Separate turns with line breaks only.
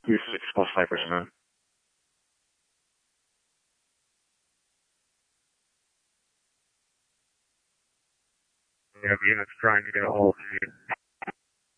2-6 plus Cypress, man. Yeah, the unit's trying to get a hold of you.